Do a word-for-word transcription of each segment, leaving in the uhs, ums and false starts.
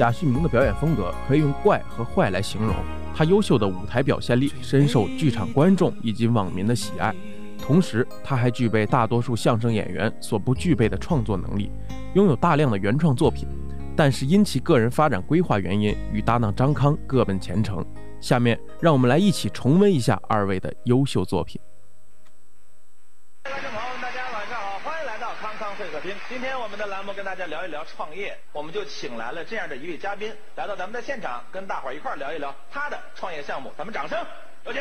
贾旭明的表演风格可以用怪和坏来形容，他优秀的舞台表现力深受剧场观众以及网民的喜爱。同时，他还具备大多数相声演员所不具备的创作能力，拥有大量的原创作品。但是因其个人发展规划原因，与搭档张康各奔前程。下面让我们来一起重温一下二位的优秀作品。 观众朋友们，大家晚上好，欢迎来到康康会客厅。今天我们的栏目跟大家聊一聊创业，我们就请来了这样的一位嘉宾来到咱们的现场，跟大伙儿一块儿聊一聊他的创业项目。咱们掌声有请。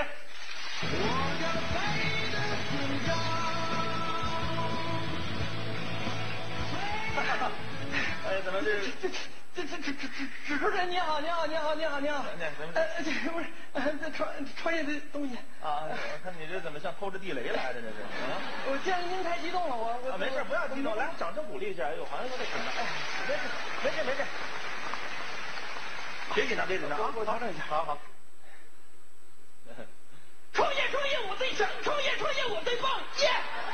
哎，怎么这这这这这这主持人你好，你好，你好，你好，你好。呃，这不是呃这创创业的东西啊？我看你这怎么像偷着地雷来的这是？啊！ 我见了您太激动了，我我。 啊，没事，不要激动，来掌声鼓励一下。哎呦，好像有点紧张。哎，没事，没事，没事。别紧张，别紧张啊！ 我调整一下。 好好。 创业创业我最强，创业创业我最棒，耶！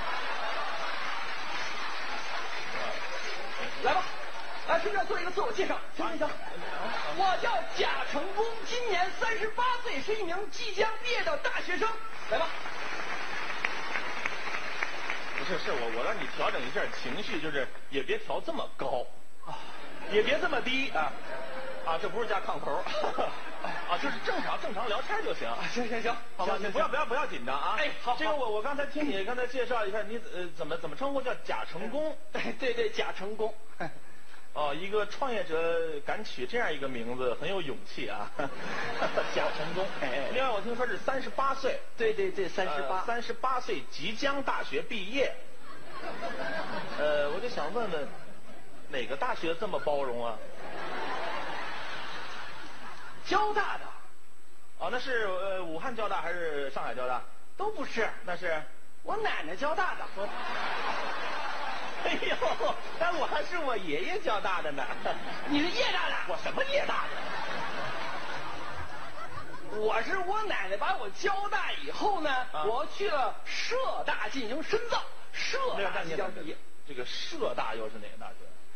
来吧，来听这做一个自我介绍，行行行。我叫贾成功，今年三十八岁，是一名即将毕业的大学生。来吧。 不是，是我我让你调整一下情绪，就是也别调这么高啊，也别这么低啊啊，这不是加炕头啊，就是正常正常聊天就行。 行行行， 好吧，你不要不要不要紧张啊！ 哎，好， 这个我我刚才听你刚才介绍一下，你呃怎么怎么称呼叫贾成功？ 对对对，贾成功。 哦，一个创业者敢取这样一个名字，很有勇气啊！贾成功。 哎， 另外我听说是三十八岁。 对对对，三十八， 三十八岁即将大学毕业。呃，我就想问问，哪个大学这么包容啊？ 交大的。 哦，那是呃武汉交大还是上海交大？ 都不是， 那是我奶奶交大的。我。 哎呦，但我还是我爷爷交大的呢。 你是叶大的？ 我什么叶大的？我是我奶奶把我交大以后呢，啊、我去了社大进行深造，社大即将毕业。 这个社大又是哪个大学？